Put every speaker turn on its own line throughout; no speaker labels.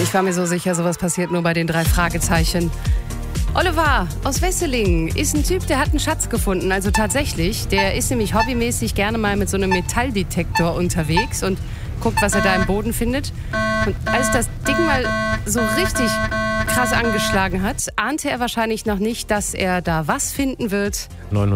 Ich war mir so sicher, sowas passiert nur bei den 3 Fragezeichen. Oliver aus Wesseling ist ein Typ, der hat einen Schatz gefunden. Also tatsächlich, der ist nämlich hobbymäßig gerne mal mit so einem Metalldetektor unterwegs und guckt, was er da im Boden findet. Und als das Ding mal so richtig krass angeschlagen hat, ahnte er wahrscheinlich noch nicht, dass er da was finden wird.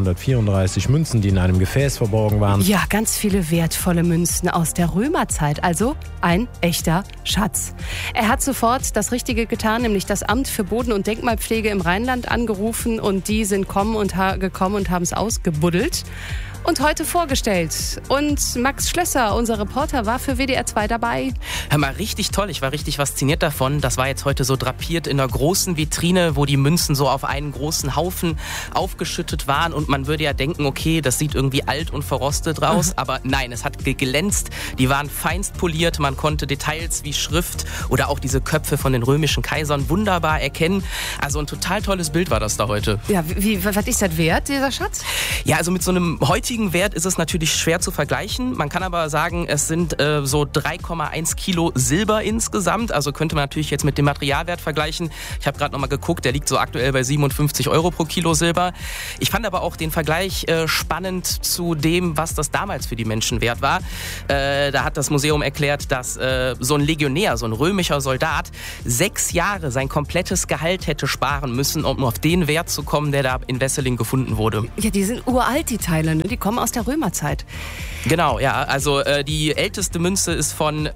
934 Münzen, die in einem Gefäß verborgen waren.
Ja, ganz viele wertvolle Münzen aus der Römerzeit, also ein echter Schatz. Er hat sofort das Richtige getan, nämlich das Amt für Boden- und Denkmalpflege im Rheinland angerufen und die sind gekommen und haben es ausgebuddelt und heute vorgestellt. Und Max Schlösser, unser Reporter, war für WDR 2 dabei.
Hör mal, richtig toll. Ich war richtig fasziniert davon. Das war jetzt heute so drapiert in einer großen Vitrine, wo die Münzen so auf einen großen Haufen aufgeschüttet waren. Und man würde ja denken, okay, das sieht irgendwie alt und verrostet raus. Aber nein, es hat geglänzt. Die waren feinst poliert. Man konnte Details wie Schrift oder auch diese Köpfe von den römischen Kaisern wunderbar erkennen. Also ein total tolles Bild war das da heute.
Ja, was ist das wert, dieser Schatz?
Ja, also mit so einem heutigen Wert ist es natürlich schwer zu vergleichen. Man kann aber sagen, es sind so 3,1 Kilo Silber insgesamt. Also könnte man natürlich jetzt mit dem Materialwert vergleichen. Ich habe gerade nochmal geguckt, der liegt so aktuell bei 57 Euro pro Kilo Silber. Ich fand aber auch den Vergleich spannend zu dem, was das damals für die Menschen wert war. Da hat das Museum erklärt, dass so ein Legionär, so ein römischer Soldat, 6 Jahre sein komplettes Gehalt hätte sparen müssen, um auf den Wert zu kommen, der da in Wesseling gefunden wurde.
Ja, die sind uralt, die Teile, ne? Die kommen aus der Römerzeit.
Genau, ja. Also die älteste Münze ist von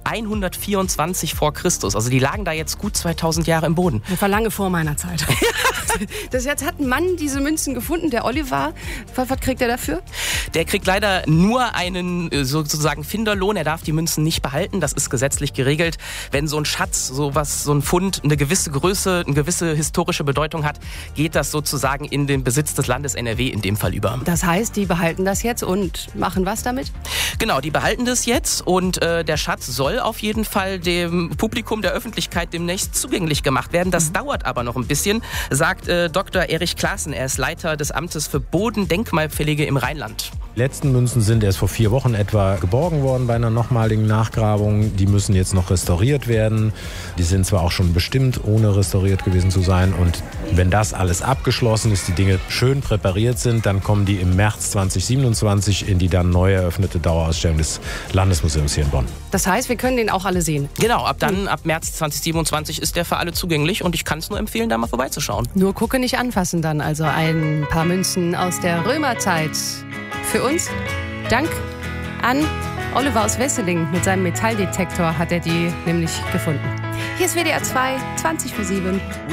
124 vor Christus. Also die lagen da jetzt gut 2000 Jahre im Boden.
Das war lange vor meiner Zeit. Jetzt hat ein Mann diese Münzen gefunden, der Oliver. Was kriegt er dafür?
Der kriegt leider nur einen sozusagen Finderlohn. Er darf die Münzen nicht behalten. Das ist gesetzlich geregelt. Wenn so ein Schatz, so ein Fund eine gewisse Größe, eine gewisse historische Bedeutung hat, geht das sozusagen in den Besitz des Landes NRW in dem Fall über.
Das heißt, die behalten das jetzt und machen was damit?
Genau, die behalten das jetzt und der Schatz soll auf jeden Fall dem Publikum, der Öffentlichkeit demnächst zugänglich gemacht werden. Das dauert aber noch ein bisschen, sagt Dr. Erich Klaassen. Er ist Leiter des Amtes für Bodendenkmalpflege im Rheinland.
Die letzten Münzen sind erst vor 4 Wochen etwa geborgen worden bei einer nochmaligen Nachgrabung. Die müssen jetzt noch restauriert werden. Die sind zwar auch schon bestimmt, ohne restauriert gewesen zu sein. Und wenn das alles abgeschlossen ist, die Dinge schön präpariert sind, dann kommen die im März 2027 in die dann neu eröffnete Dauerausstellung des Landesmuseums hier in Bonn.
Das heißt, wir können den auch alle sehen?
Genau, ab März 2027 ist der für alle zugänglich und ich kann es nur empfehlen, da mal vorbeizuschauen.
Nur gucke, nicht anfassen dann. Also ein paar Münzen aus der Römerzeit. Für uns Dank an Oliver aus Wesseling. Mit seinem Metalldetektor hat er die nämlich gefunden. Hier ist WDR 2, 20 vor 7.